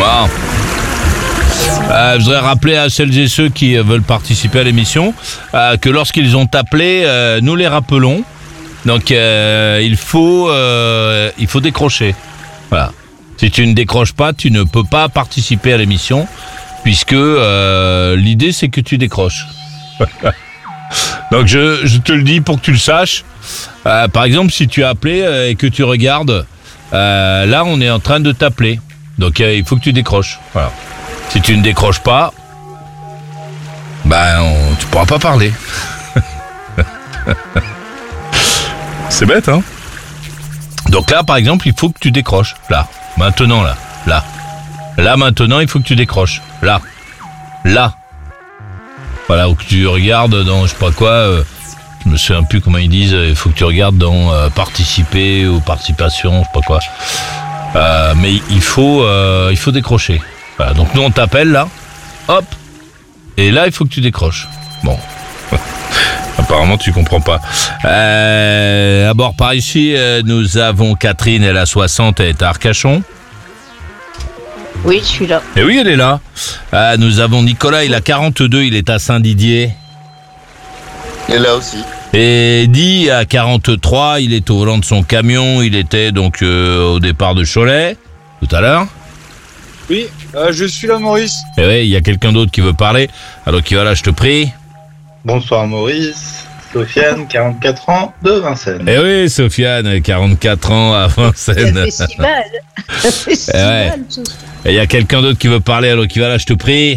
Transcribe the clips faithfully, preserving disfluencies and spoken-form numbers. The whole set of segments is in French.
Bon. Euh, je voudrais rappeler à celles et ceux qui veulent participer à l'émission euh, que lorsqu'ils ont appelé, euh, nous les rappelons. Donc euh, il faut euh, il faut décrocher. Voilà. Si tu ne décroches pas, tu ne peux pas participer à l'émission, puisque euh, l'idée c'est que tu décroches. Donc je, je te le dis pour que tu le saches. Euh, par exemple, si tu as appelé euh, et que tu regardes, euh, là on est en train de t'appeler. Donc euh, il faut que tu décroches. Voilà. Si tu ne décroches pas, ben on, tu pourras pas parler. C'est bête, hein? Donc là, par exemple, il faut que tu décroches. Là, maintenant, là, là. Là, maintenant, il faut que tu décroches. Là, là. Voilà, ou que tu regardes dans, je sais pas quoi, euh, je me souviens plus comment ils disent, il faut que tu regardes dans euh, participer ou participation, je sais pas quoi. Euh, mais il faut, euh, il faut décrocher. Voilà, donc nous on t'appelle là, hop, et là il faut que tu décroches. Bon, apparemment tu comprends pas. Euh, à bord par ici, euh, nous avons Catherine, elle a soixante, elle est à Arcachon. Oui, je suis là. Et oui, elle est là. Euh, nous avons Nicolas, il a quarante-deux, il est à Saint-Didier. Il est là aussi. Et Di à quarante-trois, il est au volant de son camion, il était donc euh, au départ de Cholet, tout à l'heure. Oui, euh, je suis là, Maurice. Et oui, il y a quelqu'un d'autre qui veut parler. Alors qui va là, je te prie. Bonsoir, Maurice. Sofiane, quarante-quatre ans, de Vincennes. Eh oui, Sofiane, quarante-quatre ans à Vincennes. Ça fait si mal. Ça fait si Eh ouais. mal, tout ça. Et il y a quelqu'un d'autre qui veut parler. Alors qui va là, je te prie.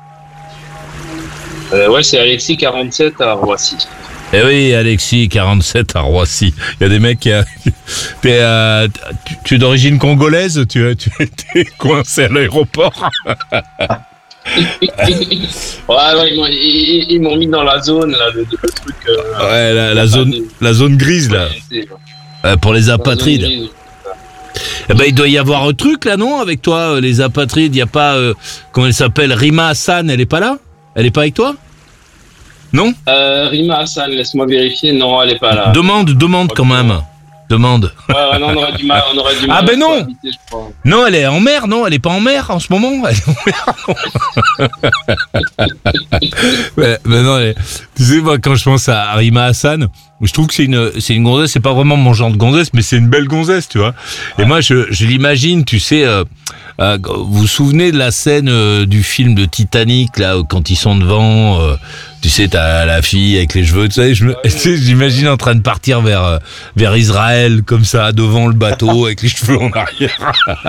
Euh, ouais, c'est Alexis, quarante-sept à Roissy. Eh oui, Alexis, quarante-sept à Roissy. Il y a des mecs qui... A... T'es, euh, tu, tu es d'origine congolaise, tu, tu es coincé à l'aéroport. ouais, ouais, ils m'ont, ils, ils m'ont mis dans la zone, là, le, le truc... Euh, Ouais, la, la, zone, la zone grise, là. c'est- Euh, pour les la zone apatrides. grise. Eh ben, il doit y avoir un truc, là, non, avec toi, euh, les apatrides. Il n'y a pas... Euh, comment elle s'appelle, Rima Hassan, elle est pas là? Elle est pas avec toi? Non? Euh, Rima Hassan, laisse-moi vérifier. Non, elle est pas là. Demande, demande quand même. Demande. Ouais, ouais, non, on aurait du mal, on aurait du mal Ah, ben à non. cohabiter, je crois. Non, elle est en mer, non? Elle est pas en mer en ce moment? Elle est en mer, non. mais, mais non, elle est- tu sais, moi, quand je pense à Rima Hassan, je trouve que c'est une, c'est une gonzesse, c'est pas vraiment mon genre de gonzesse, mais c'est une belle gonzesse, tu vois. Et moi, je, je l'imagine, tu sais, euh, euh, vous vous souvenez de la scène euh, du film de Titanic, là, où quand ils sont devant, euh, tu sais, t'as la fille avec les cheveux, tu sais, je me, tu sais, j'imagine en train de partir vers, euh, vers Israël, comme ça, devant le bateau, avec les cheveux en arrière.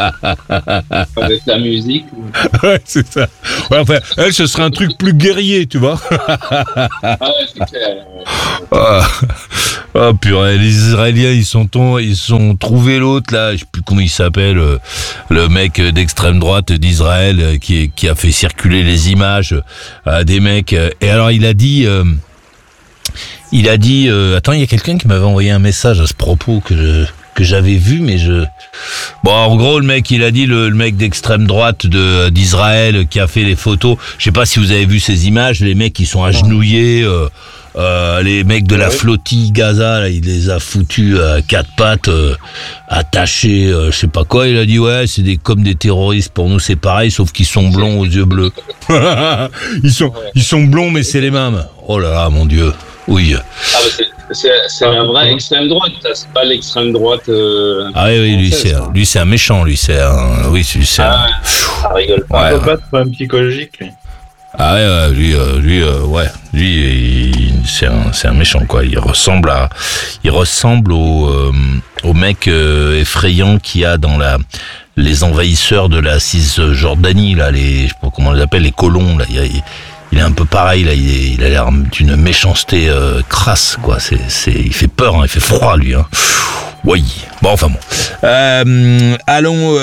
Avec la musique. Ouais, c'est ça. Ouais, enfin, elle, ce serait un truc plus guerrier, tu vois. Ah ouais, c'est clair. Ah, oh, purée, les Israéliens, ils sont ton, ils sont trouvés l'autre là, je sais plus comment il s'appelle, euh, le mec d'extrême droite d'Israël euh, qui, qui a fait circuler les images euh, des mecs. euh, et alors il a dit, euh, il a dit, euh, attends, il y a quelqu'un qui m'avait envoyé un message à ce propos que je, que j'avais vu, mais je, bon, en gros, le mec, il a dit, le, le mec d'extrême droite de d'Israël qui a fait les photos. Je sais pas si vous avez vu ces images, les mecs qui sont agenouillés. Euh, Euh, les mecs de la flottille Gaza, là, il les a foutus à quatre pattes, euh, attachés, euh, je sais pas quoi. Il a dit ouais, c'est des comme des terroristes. Pour nous, c'est pareil, sauf qu'ils sont blonds aux yeux bleus. ils sont, ils sont blonds, mais c'est les mêmes. Oh là là, mon Dieu. Oui. Ah, bah, c'est, c'est, c'est un vrai extrême droite, ça, c'est pas l'extrême droite. Euh, Ah oui, oui, lui française, c'est, hein. lui c'est un méchant, lui c'est un, oui, lui c'est un. Ah, ça rigole pas. Ouais, Il ouais. peut pas de problème psychologique, lui. Ah ouais, ouais, lui, euh, lui, euh, ouais, lui, il- c'est un, c'est un méchant quoi. Il ressemble à, il ressemble au, euh, au mec euh, effrayant qu'il y a dans la, les envahisseurs de la Cisjordanie là, les, je sais pas comment on les appelle, les colons là. Il, il, il est un peu pareil là. Il, est, il a l'air d'une méchanceté euh, crasse quoi. C'est, c'est, il fait peur, hein, il fait froid lui. Hein. Oui. Bon, enfin bon. Euh, allons,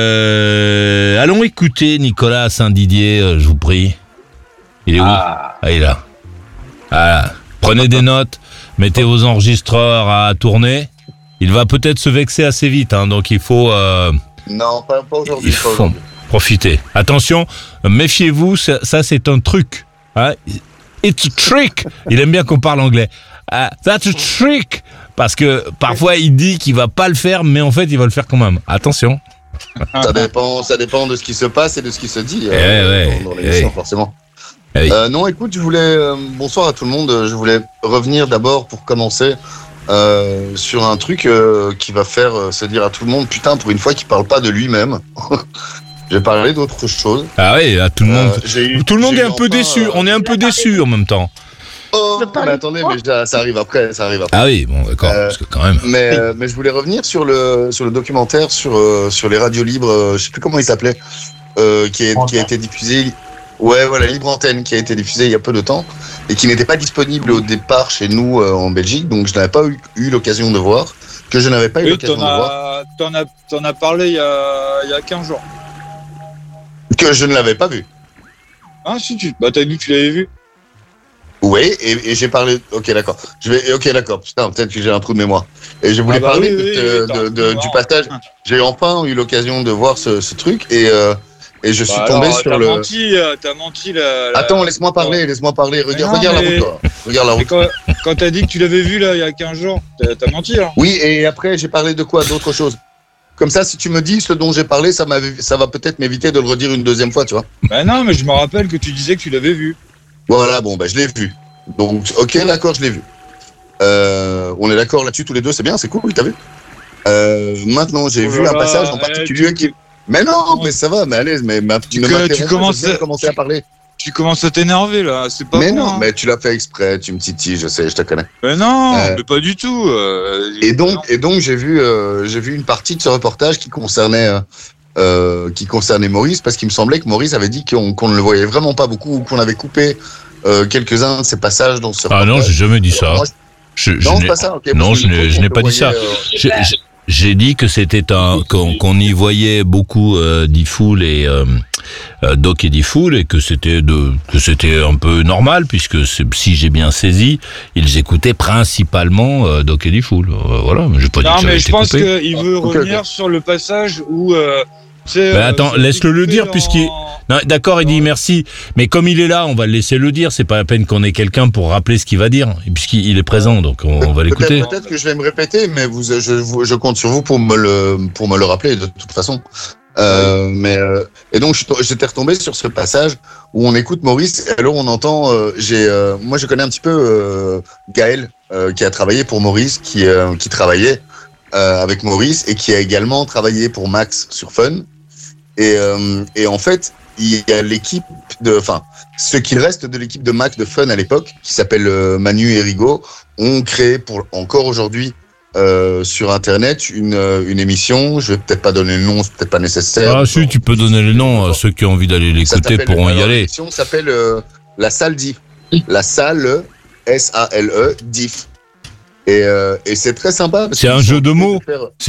euh, allons écouter Nicolas à Saint-Didier, euh, je vous prie. Il est où? Ah, Ah, il est là. Voilà. Prenez des notes, mettez vos enregistreurs à tourner. Il va peut-être se vexer assez vite, hein, donc il faut, euh, Non, pas, pas aujourd'hui. il pas faut aujourd'hui. profiter. Attention, méfiez-vous, ça, ça, c'est un truc. Hein. It's a trick. Il aime bien qu'on parle anglais. Uh, that's a trick. Parce que parfois il dit qu'il va pas le faire, mais en fait il va le faire quand même. Attention. Ça dépend, ça dépend de ce qui se passe et de ce qui se dit Eh euh, ouais, dans, dans l'émission, ouais. forcément. Eh oui. Euh, non, écoute, je voulais. euh, bonsoir à tout le monde. Je voulais revenir d'abord pour commencer euh, sur un truc euh, qui va faire euh, se dire à tout le monde, putain, pour une fois, qu'il parle pas de lui-même. Je vais parler d'autre chose. Ah oui, là, tout le monde, Euh, j'ai eu- tout le monde j'ai est eu un peu enfin, déçu. euh, On est un peu déçu en même temps. Oh, Tu veux parler mais de attendez, quoi mais ça, ça arrive après, ça arrive après. Ah oui, bon, d'accord, Euh, parce que quand même. Mais, euh, mais je voulais revenir sur le, sur le documentaire sur, euh, sur les radios libres, euh, je sais plus comment il s'appelait, euh, qui, est, qui a été diffusé. Ouais, voilà, Libre Antenne, qui a été diffusé il y a peu de temps et qui n'était pas disponible au départ chez nous euh, en Belgique, donc je n'avais pas eu, eu l'occasion de voir, que je n'avais pas eu Oui, l'occasion t'en de voir, as, t'en as, t'en as parlé il y a, il y a quinze jours. que je ne l'avais pas vu. Ah, si, tu, bah, t'as dit que tu l'avais vu. Oui, et, et j'ai parlé. Ok, d'accord. Je vais. Ok, d'accord. Putain, peut-être que j'ai un trou de mémoire. Et je voulais Ah bah parler oui, de- oui, de- oui, t'as de- un de- trou de du mémoire. passage. J'ai enfin eu l'occasion de voir ce, ce truc et euh, et je suis Bah tombé alors, sur t'as le. menti, euh, t'as menti la. la- Attends, laisse-moi parler, laisse-moi parler. Regarde, non, regarde mais- la route, toi. Regarde la Mais route. quand, quand t'as dit que tu l'avais vu là il y a quinze jours, t'as, t'as menti alors. Oui, et après j'ai parlé de quoi, d'autre chose. Comme ça, si tu me dis ce dont j'ai parlé, ça, m'avait- ça va peut-être m'éviter de le redire une deuxième fois, tu vois. Bah non, mais je me rappelle que tu disais que tu l'avais vu. Voilà, bon, bah je l'ai vu. Donc, ok, d'accord, je l'ai vu. Euh, on est d'accord là-dessus tous les deux, c'est bien, c'est cool, t'as vu. Euh, maintenant, j'ai Oh vu là un là, passage en eh, particulier tu- qui. Mais non, mais ça va, mais allez, mais, mais tu ne que- m'interromps tu pas, commences je viens de à- commencer à parler. Tu commences à t'énerver là, c'est pas Mais bon, non, hein. mais tu l'as fait exprès, tu me titilles, je sais, je te connais. Mais non, Euh, mais pas du tout. euh, Et donc, non. et donc j'ai vu, euh, j'ai vu une partie de ce reportage qui concernait, euh, euh, qui concernait Maurice, parce qu'il me semblait que Maurice avait dit qu'on qu'on ne le voyait vraiment pas beaucoup, ou qu'on avait coupé euh, quelques-uns de ses passages dans ce Ah reportage. non, j'ai jamais dit Alors, ça. moi, Je, je non, c'est n'ai- pas ça. ok, non, parce je que n'ai- trouve je qu'on n'ai te pas dit ça. voyait, euh, j'ai- j'ai- j'ai dit que c'était un qu'on qu'on y voyait beaucoup euh, Diffoul et euh, euh, Doc et Diffoul et que c'était de que c'était un peu normal puisque c'est- si j'ai bien saisi, ils écoutaient principalement euh, Doc et Diffoul. Euh, voilà, mais j'ai pas dit Non, que ça avait mais je été pense coupé. qu'il veut Ok, revenir ok. sur le passage où. Euh, tu sais, Mais euh, attends, ça a laisse-le été le coupé dire, dans- puisqu'il- Non, d'accord, il dit merci, mais comme il est là, on va le laisser le dire. C'est pas la peine qu'on ait quelqu'un pour rappeler ce qu'il va dire, puisqu'il est présent, donc on, on va l'écouter. Peut-être, peut-être que je vais me répéter, mais vous, je, je, je compte sur vous pour me le, pour me le rappeler de toute façon. Euh, mais euh, et donc je- j'étais retombé sur ce passage où on écoute Maurice. Et alors on entend, euh, j'ai, euh, moi je connais un petit peu euh, Gaël euh, qui a travaillé pour Maurice, qui, euh, qui travaillait euh, avec Maurice et qui a également travaillé pour Max sur Fun. Et, euh, et en fait, il y a l'équipe de, enfin, ce qu'il reste de l'équipe de Max de Fun à l'époque, qui s'appelle euh, Manu et Rigaud, ont créé pour encore aujourd'hui euh, sur Internet une, euh, une émission. Je vais peut-être pas donner le nom, c'est peut-être pas nécessaire. Ah si, tu peux donner le nom, euh, ceux qui ont envie d'aller Ça l'écouter s'appelle- pourront y alors, aller. L'émission s'appelle euh, La Salle Diff. La Salle S A L E Diff. Et, euh, et c'est très sympa. parce C'est qu'ils un sont jeu de obligés mots. faire-